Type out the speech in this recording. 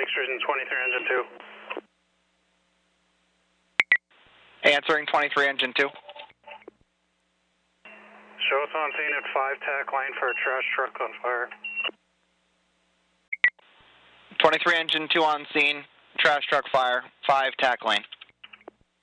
Extrusion 23 engine 2. Answering 23 engine 2. Show us on scene at 5 tack line for a trash truck on fire. 23 engine 2 on scene, trash truck fire, 5 tack lane.